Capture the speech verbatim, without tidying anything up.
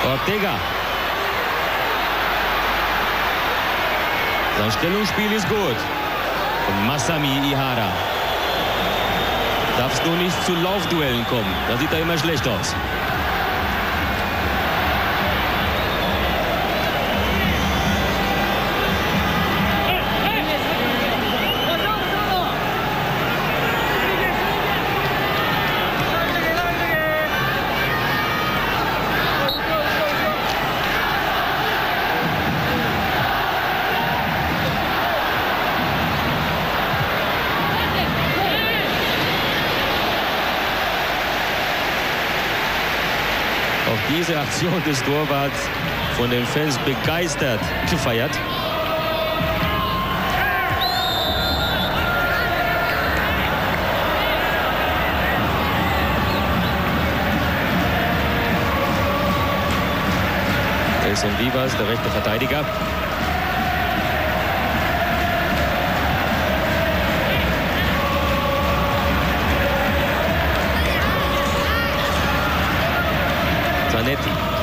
Ortega. Sein Stellungsspiel ist gut. Und Masami Ihara. Darfst du nicht zu Laufduellen kommen. Da sieht er immer schlecht aus. Auch diese Aktion des Torwarts von den Fans begeistert gefeiert. Nelson Vivas, der rechte Verteidiger. Zanetti.